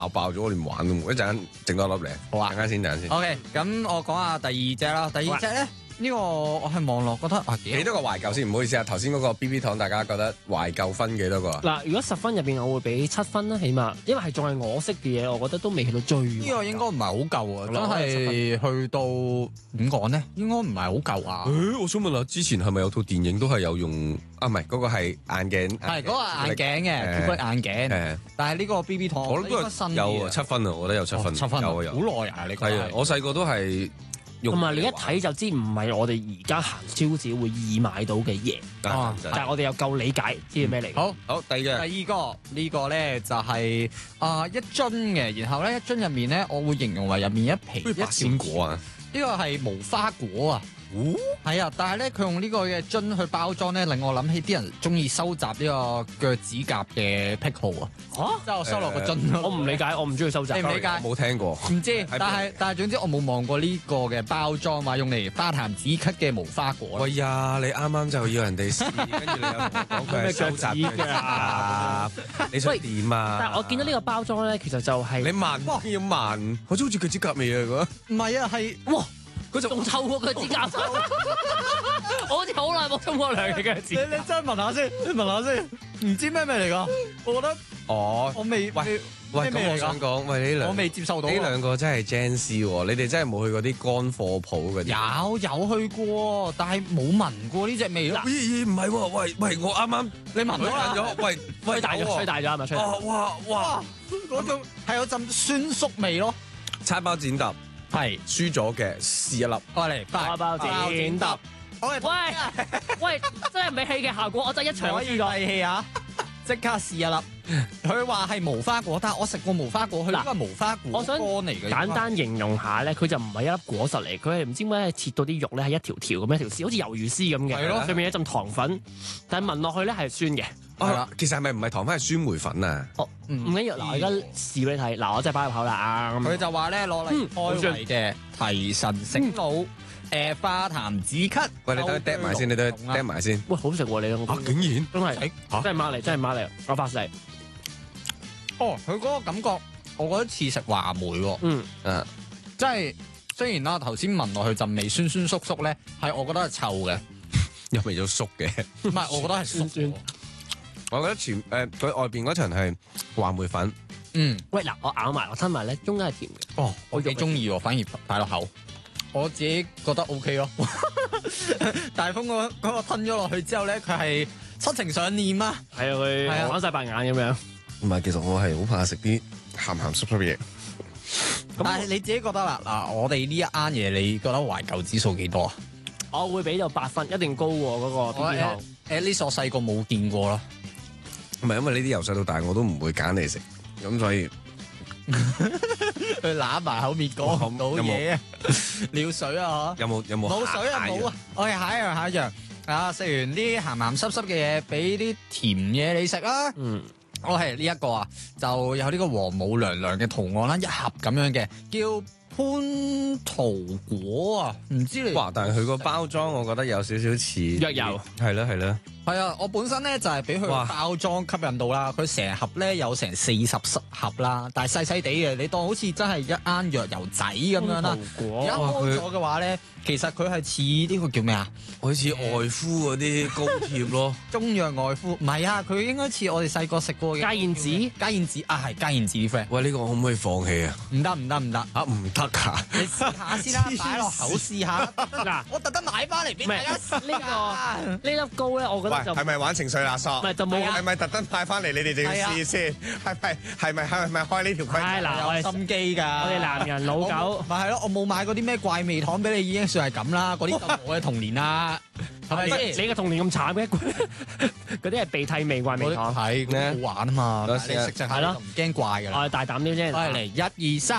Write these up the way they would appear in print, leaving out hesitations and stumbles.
咬爆咗，我連玩都冇。一陣間整多粒嚟。 好啊， 陣間先。 OK，咁我講下第二隻啦。第二隻咧，呢個我係望落覺得啊幾多個懷舊先？唔好意思啊，頭先嗰個 BB 糖，大家覺得懷舊分幾多個啊？ 嗱，如果10分入邊，我會俾7分啦，起碼，因為係仲係我識嘅嘢，我覺得都未去到最。 呢個應該唔係好夠啊，真係去到點講咧？應該唔係好夠啊。 我想問下，之前係咪有套電影都係有用啊？唔係嗰個係眼鏡， 係嗰個眼鏡嘅，酷骨眼鏡。但係呢個 BB 糖， 我諗都係有7分啊！我覺得有7分， 7分有好耐啊！你係啊，我細個都係用。 同埋你一睇就知唔係我哋而家行超市會易買到嘅嘢，但係我哋又夠理解知係咩嚟。 好，第二個呢個咧就係一樽嘅，然後咧一樽入面咧，我會形容為入面一皮一鮮果啊！ 呢個係無花果啊！係啊，但係咧佢用呢個嘅樽去包裝咧，令我諗起啲人中意收集呢個腳趾甲嘅癖好啊！即係我收落個樽， 我唔理解，我唔中意收集。 你唔理解？ 冇聽過。 唔知，但係總之我冇望過呢個嘅包裝話用嚟花壇止咳嘅無花果。 喂呀，你啱啱就要人哋試，跟住你又講佢係收集嘅，你想點啊？ 但係我見到呢個包裝咧，其實就係你慢，要慢，好似腳趾甲味啊嗰。 唔係啊，係哇！佢仲臭過腳趾甲，我好似好耐冇沖過涼嘅腳趾。 你真係聞下先，你聞下先，唔知咩味嚟㗎？我覺得我未喂，咁我想講，喂我未接受到呢兩個真係 Gen Z 喎，你哋真係冇去過啲乾貨鋪嗰啲？ 有去過，但係冇聞過呢隻味咯。 咦，唔係喎，喂，我啱啱你聞到啦？ 喂， 吹大咗係咪？吹大哇！ 嗰種係有陣酸粟味咯。 餐包剪揼係輸咗嘅試一粒， 過嚟餐包剪揼。喂，真係唔俾氣嘅效果，我真係一場可以閉氣啊！即刻試一粒。佢話係無花果，但係我食過無花果，佢呢個係無花果乾嚟嘅。 簡單形容下咧，佢就唔係一粒果實嚟，佢係唔知點解切到啲肉咧係一條條咁一條絲，好似魷魚絲咁嘅。 係咯， 上面有一陣糖粉，但係聞落去咧係酸嘅。 係啦，其實係咪唔係糖粉係酸梅粉啊？ 唔緊要，嗱，我而家試俾你睇，嗱，我真係擺入口啦。 佢就話咧攞嚟開胃嘅提神醒腦。化痰止咳。 喂，你等佢嗒埋先，你等佢嗒埋先。 喂，好食喎你啊！竟然真係真係孖嚟，我發誓。 佢嗰個感覺，我覺得似食話梅喎。即係雖然啦，頭先聞落去陣味酸酸縮縮咧，係我覺得係臭嘅， 有味咗縮嘅。 唔係，我覺得係酸。 我覺得佢外邊嗰層係話梅粉。 喂，嗱，我咬埋，我吞埋咧，中間係甜嘅。 我幾中意喎，反而擺落口。我自己覺得 OK 咯，大風嗰個吞咗落去之後咧，佢係七情上念啊！ 係啊，佢玩晒白眼咁樣。 唔係，其實我係好怕食啲鹹鹹濕濕嘅嘢。 但係你自己覺得啦，嗱，我哋呢一啱嘢，你覺得懷舊指數幾多啊？ 我會俾到8分，一定高喎嗰個 BB 糖。 呢所細個冇見過咯， 唔係因為呢啲由細到大我都唔會揀嚟食，咁所以。 佢揦埋口面講唔到嘢啊！尿水啊有冇冇水啊冇啊！我哋下一樣啊！食完啲鹹鹹濕濕嘅嘢，俾啲甜嘢你食啊！我係呢一個啊，就有呢個王母娘娘嘅圖案啦，一盒咁樣嘅，叫蟠桃果啊！唔知你哇，但係佢個包裝我覺得有少少似藥油， 係啦。 係啊，我本身咧就係俾佢包裝吸引到啦，佢成盒咧有成40盒啦，但係細細地嘅，你當好似真係一啱藥油仔咁樣啦。而家開咗嘅話咧，其實佢係似呢個叫咩啊？ 好似外敷嗰啲膏貼咯， 中藥外敷唔係啊，佢應該似我哋細個食過嘅家燕子啊，係家燕子啲 friend。 喂，呢個可唔可以放棄啊？ 唔得啊，唔得㗎！ 你試下先啦，擺落口試下。嗱，我特登買翻嚟俾大家試呢粒膏咧，我覺得就係咪玩情緒勒索？ 唔係就冇， 係咪特登派翻嚟？你哋就要試先，係咪開呢條規？ 係嗱，有心機㗎。 我哋男人老狗， 咪係咯，我冇買嗰啲咩怪味糖俾你，已經算係咁啦。嗰啲就我嘅童年啦，係咪先？ 你嘅童年咁慘嘅，嗰啲係鼻涕味怪味糖， 係好玩啊嘛。你食食下咯，唔驚怪㗎啦。 我係大膽啲啫。 嚟1、2、3，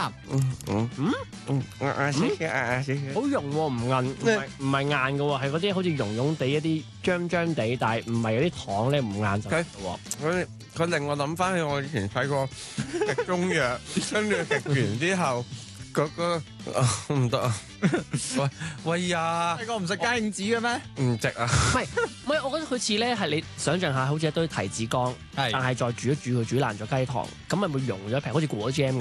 好溶喎，唔硬，唔係硬嘅喎，係嗰啲好似溶溶地一啲漿地，但係唔係嗰啲糖咧唔硬就喎。 佢令我諗翻起我以前細個食中藥，跟住食完之後嗰個唔得啊！喂呀！ 你個唔食雞影子嘅咩？ 唔值啊！ 唔係，我覺得佢似咧係你想象下，好似一堆提子乾，但係再煮一煮佢煮爛咗雞糖，咁咪會溶咗一平，好似果醬咁